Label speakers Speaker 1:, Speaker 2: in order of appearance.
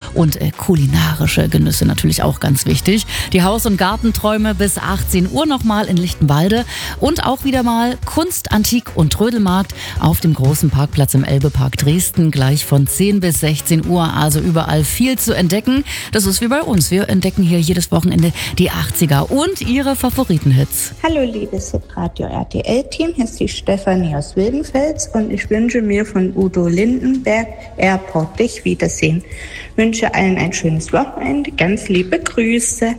Speaker 1: und kulinarische Genüsse natürlich auch ganz wichtig. Die Haus- und Gartenträume bis 18 Uhr nochmal in Lichtenwalde und auch wieder mal Kunst, Antik und Trödelmarkt auf dem großen Parkplatz im Elbepark Dresden, gleich von 10 bis 16 Uhr. Also überall viel zu entdecken. Das ist wie bei uns. Wir entdecken hier jedes Wochenende die 80er und ihre Favoritenhits.
Speaker 2: Hallo liebes Hitradio RTL-Team, hier ist die Stefanie aus Wildenfels und ich wünsche mir von Udo Lindenberg Airport dich Wiedersehen. Wünsche allen ein schönes Wochenende, ganz liebe Grüße.